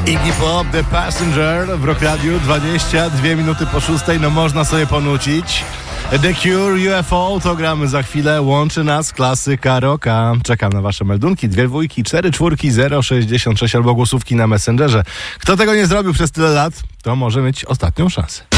Iggy Pop, The Passenger w Rock Radiu, 22 minuty po 6, no można sobie ponucić. The Cure, UFO, to gramy za chwilę, łączy nas klasyka rocka. Czekam na wasze meldunki, 2 dwójki, 4 czwórki, 066 albo głosówki na Messengerze. Kto tego nie zrobił przez tyle lat, to może mieć ostatnią szansę.